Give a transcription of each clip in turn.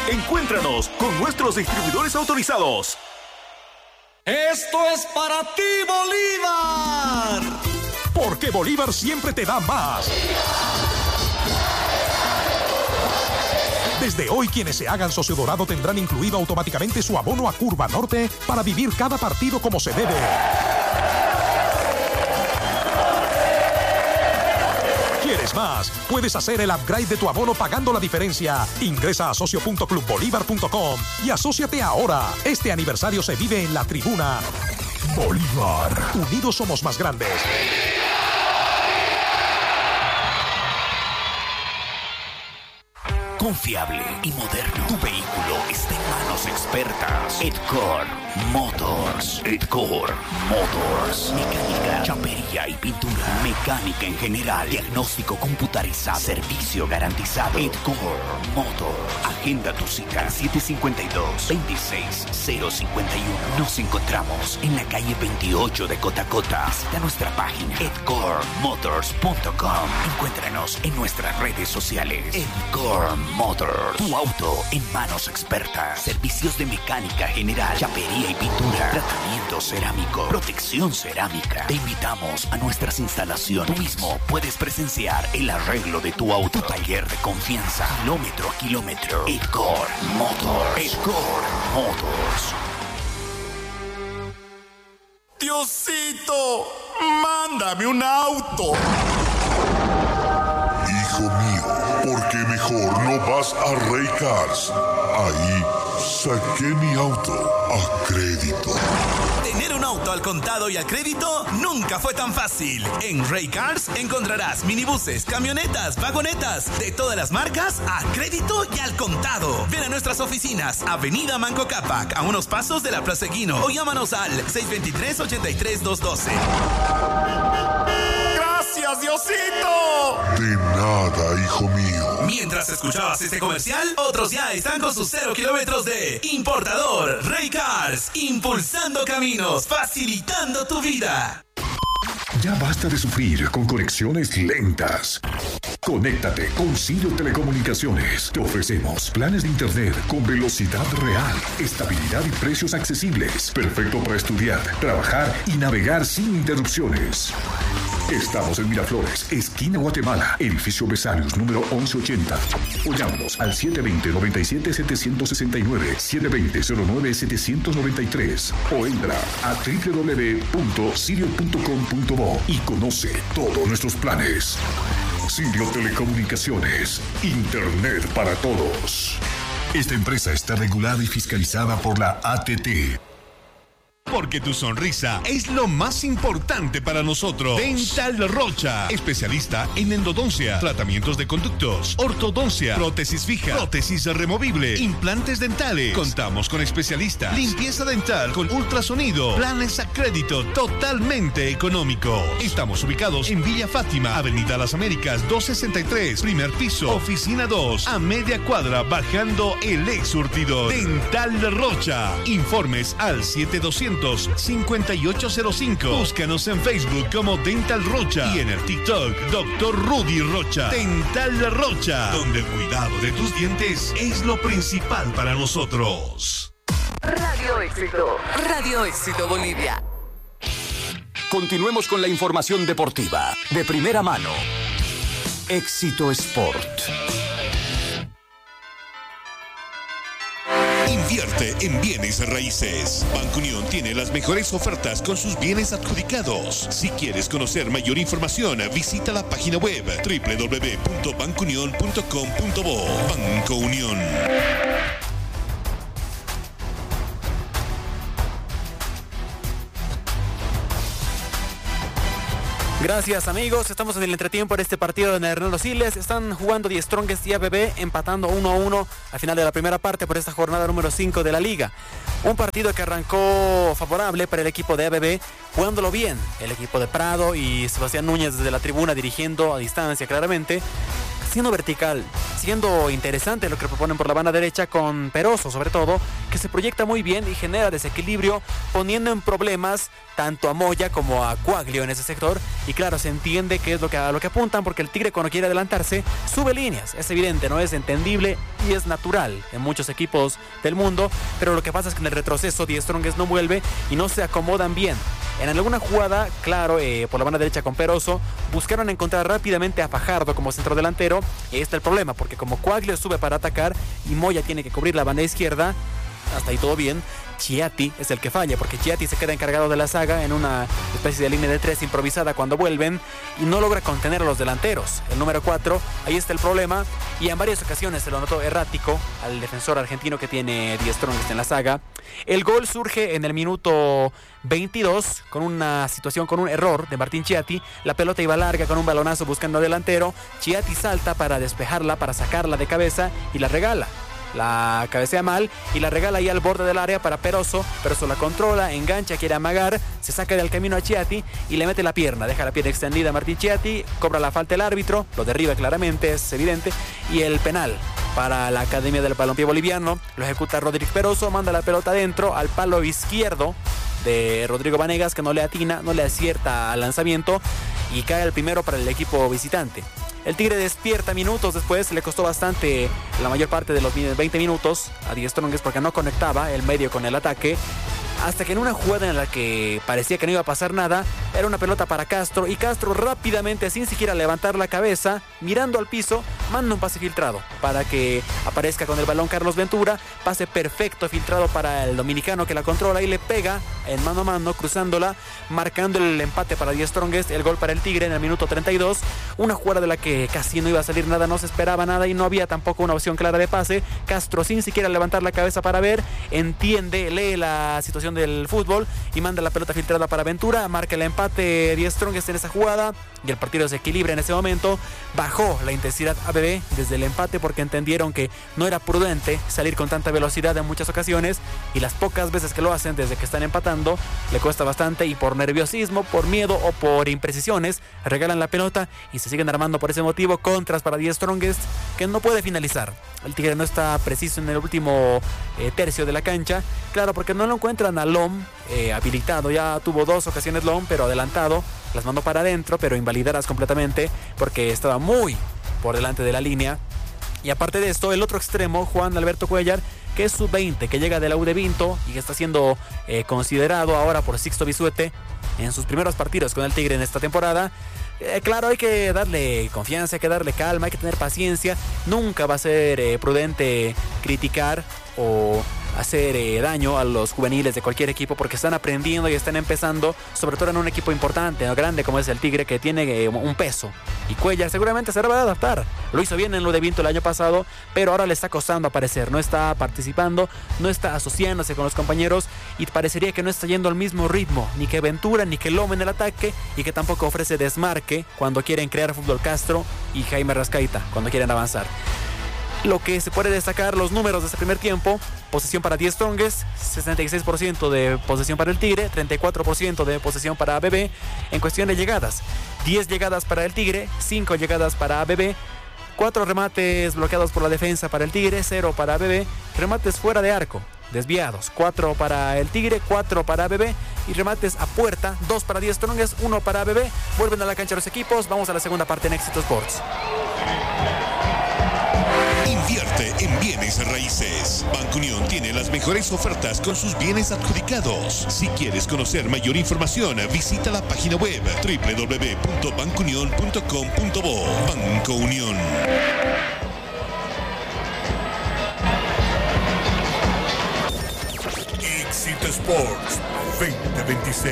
Encuéntranos con nuestros distribuidores autorizados. Esto es para ti, Bolívar. Porque Bolívar siempre te da más. Desde hoy, quienes se hagan socio dorado tendrán incluido automáticamente su abono a Curva Norte para vivir cada partido como se debe. ¿Quieres más? Puedes hacer el upgrade de tu abono pagando la diferencia. Ingresa a socio.clubbolivar.com y asóciate ahora. Este aniversario se vive en la tribuna. Bolívar. Unidos somos más grandes. Confiable y moderno. Tu vehículo está en manos expertas. Edcore Motors. Edcore Motors. Mecánica, chapería y pintura. Mecánica en general. Diagnóstico computarizado. Servicio garantizado. Edcore Motors. Agenda tu cita. 752-26051. Nos encontramos en la calle 28 de Cotacota. Visita nuestra página edcoremotors.com. Encuéntranos en nuestras redes sociales. Edcore Motors. Tu auto en manos expertas. Servicios de mecánica general, chapería y pintura. Tratamiento cerámico. Protección cerámica. Te invitamos a nuestras instalaciones. Tú mismo puedes presenciar el arreglo de tu auto. Tu taller de confianza. Kilómetro a kilómetro. Edcore Motors. Edcore Motors. Diosito, mándame un auto. Hijo mío, ¿por qué mejor no vas a Rey Cars? Ahí saqué mi auto a crédito. Tener un auto al contado y al crédito nunca fue tan fácil. En Rey Cars encontrarás minibuses, camionetas, vagonetas de todas las marcas a crédito y al contado. Ven a nuestras oficinas, Avenida Manco Cápac, a unos pasos de la Plaza Eguino, o llámanos al 623-83212. ¡Gracias, Diosito! De nada, hijo mío. Mientras escuchabas este comercial, otros ya están con sus 0 kilómetros de importador. Rey Cars, impulsando caminos, facilitando tu vida. Ya basta de sufrir con conexiones lentas. Conéctate con Sirio Telecomunicaciones. Te ofrecemos planes de internet con velocidad real, estabilidad y precios accesibles. Perfecto para estudiar, trabajar y navegar sin interrupciones. Estamos en Miraflores, esquina Guatemala, edificio Besarios, número 1180. O llámanos al 720-97-769, 720-09-793. O entra a www.sirio.com.bo y conoce todos nuestros planes. Sirio Telecomunicaciones, Internet para todos. Esta empresa está regulada y fiscalizada por la ATT. Porque tu sonrisa es lo más importante para nosotros. Dental Rocha, especialista en endodoncia, tratamientos de conductos, ortodoncia, prótesis fija, prótesis removible, implantes dentales. Contamos con especialistas, limpieza dental con ultrasonido, planes a crédito totalmente económicos. Estamos ubicados en Villa Fátima, Avenida Las Américas 263, primer piso, oficina 2, a media cuadra bajando el ex surtidor. Dental Rocha. Informes al 7200-5805. Búscanos en Facebook como Dental Rocha y en el TikTok Dr. Rudy Rocha. Dental Rocha, donde el cuidado de tus dientes es lo principal para nosotros. Radio Éxito. Radio Éxito Bolivia. Continuemos con la información deportiva de primera mano. Éxito Sport. Invierte en bienes raíces. Banco Unión tiene las mejores ofertas con sus bienes adjudicados. Si quieres conocer mayor información, visita la página web www.bancounion.com.bo. Banco Unión. Gracias, amigos. Estamos en el entretiempo de este partido en Hernando Siles. Están jugando The Strongest y ABB, empatando 1-1 al final de la primera parte por esta jornada número 5 de la liga. Un partido que arrancó favorable para el equipo de ABB, jugándolo bien. El equipo de Prado y Sebastián Núñez desde la tribuna dirigiendo a distancia claramente. siendo vertical, siendo interesante lo que proponen por la banda derecha con Peroso, sobre todo, que se proyecta muy bien y genera desequilibrio, poniendo en problemas tanto a Moya como a Quaglio en ese sector. Y claro, se entiende que es a lo que apuntan, porque el Tigre, cuando quiere adelantarse, sube líneas. Es evidente, no es entendible y es natural en muchos equipos del mundo, pero lo que pasa es que en el retroceso Die Strongest no vuelve y no se acomodan bien. En alguna jugada, claro, por la banda derecha con Peroso, buscaron encontrar rápidamente a Fajardo como centrodelantero. Y ahí está el problema, porque como Quaglio sube para atacar y Moya tiene que cubrir la banda izquierda, hasta ahí todo bien. Chiatti es el que falla, porque Chiatti se queda encargado de la saga en una especie de línea de 3 improvisada cuando vuelven y no logra contener a los delanteros. El número 4, ahí está el problema, y en varias ocasiones se lo notó errático al defensor argentino que tiene Die Strongest en la saga. El gol surge en el minuto 22 con una situación, con un error de Martín Chiatti. La pelota iba larga con un balonazo buscando delantero. Chiatti salta para despejarla, para sacarla de cabeza y la regala. La cabecea mal y la regala ahí al borde del área para Peroso. Peroso la controla, engancha, quiere amagar, se saca del camino a Chiatti y le mete la pierna. Deja la pierna extendida a Martín Chiatti, cobra la falta el árbitro, lo derriba claramente, es evidente. Y el penal para la Academia del Balompié Boliviano lo ejecuta Rodríguez Peroso, manda la pelota adentro al palo izquierdo de Rodrigo Vanegas, que no le atina, no le acierta al lanzamiento y cae el primero para el equipo visitante. El Tigre despierta minutos después, le costó bastante la mayor parte de los 20 minutos a Die Strongest porque no conectaba el medio con el ataque. Hasta que en una jugada en la que parecía que no iba a pasar nada, era una pelota para Castro y Castro rápidamente, sin siquiera levantar la cabeza, mirando al piso, manda un pase filtrado para que aparezca con el balón Carlos Ventura. Pase perfecto filtrado para el dominicano que la controla y le pega en mano a mano, cruzándola, marcando el empate para Die Strongest, el gol para el Tigre en el minuto 32. Una jugada de la que casi no iba a salir nada, no se esperaba nada y no había tampoco una opción clara de pase. Castro, sin siquiera levantar la cabeza para ver, entiende, lee la situación del fútbol y manda la pelota filtrada para Ventura, marca el empate Die Strongest en esa jugada y el partido se equilibra en ese momento. Bajó la intensidad ABB desde el empate porque entendieron que no era prudente salir con tanta velocidad en muchas ocasiones, y las pocas veces que lo hacen desde que están empatando le cuesta bastante, y por nerviosismo, por miedo o por imprecisiones regalan la pelota y se siguen armando por ese motivo contras para Die Strongest, que no puede finalizar. El Tigre no está preciso en el último tercio de la cancha, claro, porque no lo encuentran a Lom habilitado. Ya tuvo 2 ocasiones Lom, pero adelantado, las mandó para adentro, pero invalidadas completamente porque estaba muy por delante de la línea. Y aparte de esto, el otro extremo, Juan Alberto Cuellar, que es sub-20, que llega de la U de Vinto y que está siendo considerado ahora por Sixto Bisuete en sus primeros partidos con el Tigre en esta temporada. Claro, hay que darle confianza, hay que darle calma, hay que tener paciencia. Nunca va a ser prudente criticar o hacer daño a los juveniles de cualquier equipo, porque están aprendiendo y están empezando, sobre todo en un equipo importante, ¿no?, grande como es el Tigre, que tiene un peso. Y Cuellar seguramente se va a adaptar. Lo hizo bien en lo de Vinto el año pasado, pero ahora le está costando aparecer. No está participando, no está asociándose con los compañeros y parecería que no está yendo al mismo ritmo, ni que Ventura, ni que Loma en el ataque, y que tampoco ofrece desmarque cuando quieren crear fútbol Castro y Jaime Rascaita, cuando quieren avanzar. Lo que se puede destacar, los números de este primer tiempo: posesión para Die Strongest, 66% de posesión para el Tigre, 34% de posesión para ABB. En cuestión de llegadas, 10 llegadas para el Tigre, 5 llegadas para ABB, 4 remates bloqueados por la defensa para el Tigre, 0 para ABB, remates fuera de arco, desviados, 4 para el Tigre, 4 para ABB, y remates a puerta, 2 para Die Strongest, 1 para ABB. Vuelven a la cancha los equipos. Vamos a la segunda parte en Éxito Sports. Invierte en bienes raíces. Banco Unión tiene las mejores ofertas con sus bienes adjudicados. Si quieres conocer mayor información, visita la página web www.bancounion.com.bo. Banco Unión. Éxito Sports 2026.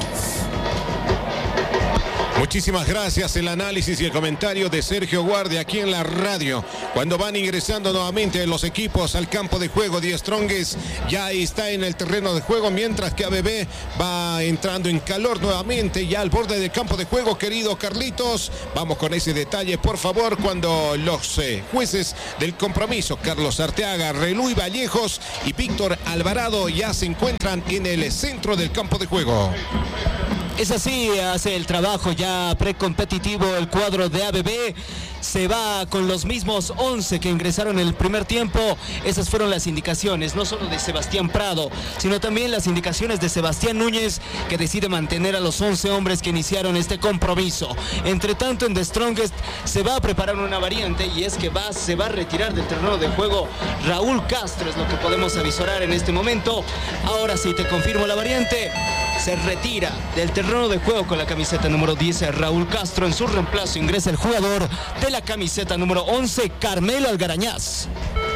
Muchísimas gracias. El análisis y el comentario de Sergio Guardia aquí en la radio. Cuando van ingresando nuevamente los equipos al campo de juego, Die Strongest ya está en el terreno de juego, mientras que ABB va entrando en calor nuevamente ya al borde del campo de juego. Querido Carlitos, vamos con ese detalle, por favor, cuando los jueces del compromiso, Carlos Arteaga, Reluy Vallejos y Víctor Alvarado, ya se encuentran en el centro del campo de juego. Es así, hace el trabajo ya precompetitivo el cuadro de ABB. se va con los mismos 11 que ingresaron en el primer tiempo. Esas fueron las indicaciones, no solo de Sebastián Prado, sino también las indicaciones de Sebastián Núñez, que decide mantener a los 11 hombres que iniciaron este compromiso. Entre tanto, en The Strongest se va a preparar una variante, y es que se va a retirar del terreno de juego Raúl Castro, es lo que podemos avisorar en este momento. Ahora sí te confirmo la variante. Se retira del terreno de juego con la camiseta número 10 Raúl Castro. En su reemplazo ingresa el jugador de la camiseta número 11, Carmelo Algarañaz.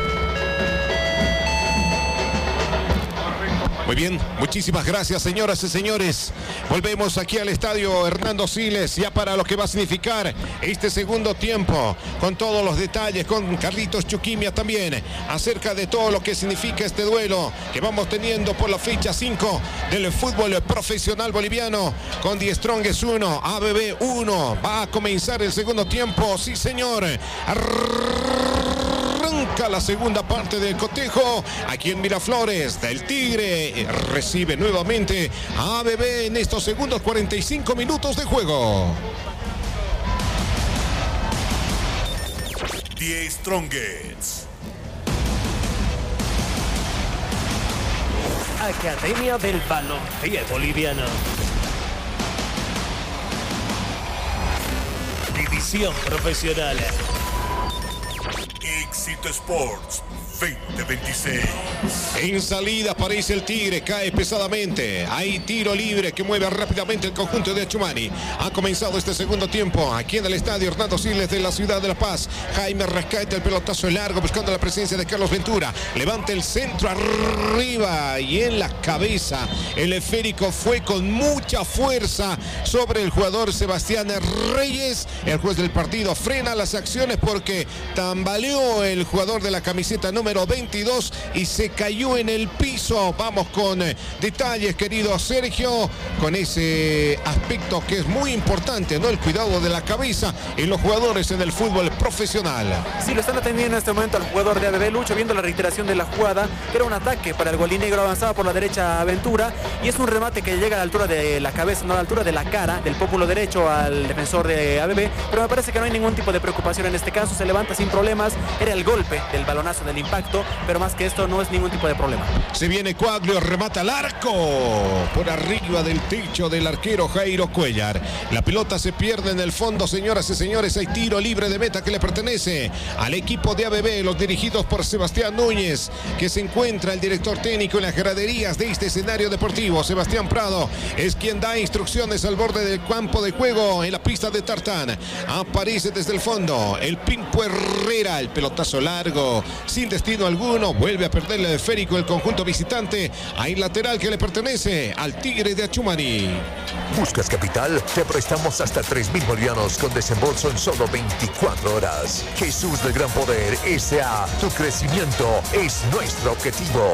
Muy bien, muchísimas gracias, señoras y señores. Volvemos aquí al estadio Hernando Siles, ya para lo que va a significar este segundo tiempo, con todos los detalles, con Carlitos Chuquimia también, acerca de todo lo que significa este duelo que vamos teniendo por la fecha 5 del fútbol profesional boliviano, con The Strongest 1, ABB 1. Va a comenzar el segundo tiempo, sí señor. Arranca la segunda parte del cotejo aquí en Miraflores. Del Tigre recibe nuevamente a ABB en estos segundos 45 minutos de juego. The Strongest. Academia del Balompié Boliviano. División Profesional. Éxito Sports 2026. En salida aparece el Tigre, cae pesadamente. Hay tiro libre que mueve rápidamente el conjunto de Achumani. Ha comenzado este segundo tiempo aquí en el estadio Hernando Siles de la ciudad de La Paz. Jaime Rascaeta, el pelotazo largo buscando la presencia de Carlos Ventura. Levanta el centro arriba y en la cabeza. El esférico fue con mucha fuerza sobre el jugador Sebastián Reyes. El juez del partido frena las acciones porque tambaleó el jugador de la camiseta número 22 y se cayó en el piso. Vamos con detalles, querido Sergio, con ese aspecto que es muy importante, ¿no? El cuidado de la cabeza en los jugadores en el fútbol profesional. Sí, lo están atendiendo en este momento al jugador de ABB, Lucho, viendo la reiteración de la jugada, que era un ataque para el gualinegro. Avanzaba por la derecha Aventura y es un remate que llega a la altura de la cabeza, no a la altura de la cara, del pómulo derecho al defensor de ABB, pero me parece que no hay ningún tipo de preocupación en este caso. Se levanta sin problemas. Era el golpe del balonazo, del impacto, pero más que esto no es ningún tipo de problema. Se viene Coaglio, remata al arco por arriba del techo del arquero Jairo Cuellar. La pelota se pierde en el fondo, señoras y señores. Hay tiro libre de meta que le pertenece al equipo de ABB, los dirigidos por Sebastián Núñez, que se encuentra el director técnico en las graderías de este escenario deportivo. Sebastián Prado es quien da instrucciones al borde del campo de juego en la pista de tartán. Aparece desde el fondo el Pimpo Herrera, el pelotazo largo sin destino alguno. Vuelve a perder el esférico el conjunto visitante. Hay lateral que le pertenece al Tigre de Achumani. ¿Buscas capital? Te prestamos hasta 3.000 bolivianos con desembolso en solo 24 horas. Jesús del Gran Poder S.A. Tu crecimiento es nuestro objetivo.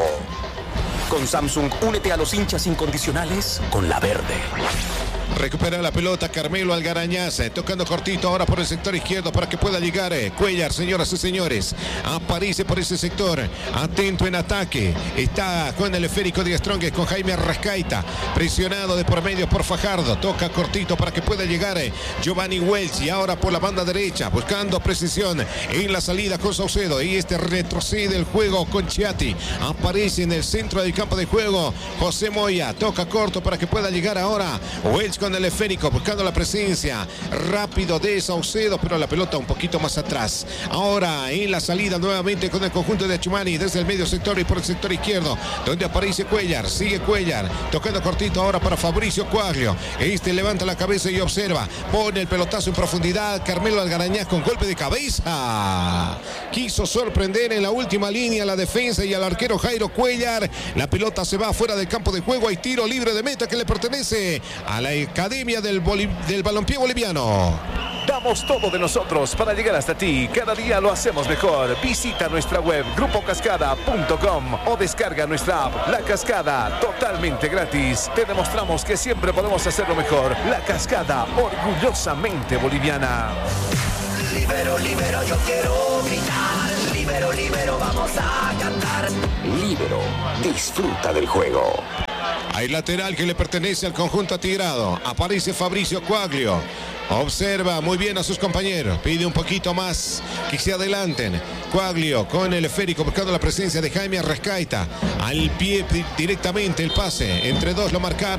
Con Samsung, únete a los hinchas incondicionales con la verde. Recupera la pelota Carmelo Algarañaz, tocando cortito ahora por el sector izquierdo para que pueda llegar Cuellar, señoras y señores. Aparece por ese sector, atento en ataque. Está con el esférico de Strongest, con Jaime Rascaeta, presionado de por medio por Fajardo. Toca cortito para que pueda llegar Giovanni Welch, y ahora por la banda derecha, buscando precisión en la salida con Saucedo. Y este retrocede el juego con Chiati. Aparece en el centro del campo de juego José Moya, toca corto para que pueda llegar ahora Welch con el esférico, buscando la presencia rápido de Saucedo, pero la pelota un poquito más atrás. Ahora en la salida nuevamente con el conjunto de Achumani desde el medio sector y por el sector izquierdo, donde aparece Cuellar. Sigue Cuellar, tocando cortito ahora para Fabricio Coaglio. Este levanta la cabeza y observa, pone el pelotazo en profundidad. Carmelo Algarañaz con golpe de cabeza. Quiso sorprender en la última línea la defensa y al arquero Jairo Cuellar. La pelota se va fuera del campo de juego. Hay tiro libre de meta que le pertenece a la Academia del Balompié Boliviano. Damos todo de nosotros para llegar hasta ti. Cada día lo hacemos mejor. Visita nuestra web grupocascada.com o descarga nuestra app La Cascada totalmente gratis. Te demostramos que siempre podemos hacerlo mejor. La Cascada, orgullosamente boliviana. Libero, libero, yo quiero gritar. Libero, libero, vamos a cantar. Libero, disfruta del juego. Hay lateral que le pertenece al conjunto atigrado. Aparece Fabricio Quaglio. Observa muy bien a sus compañeros. Pide un poquito más que se adelanten. Quaglio con el esférico buscando la presencia de Jaime Arrascaita. Al pie directamente el pase. Entre dos lo marcaron.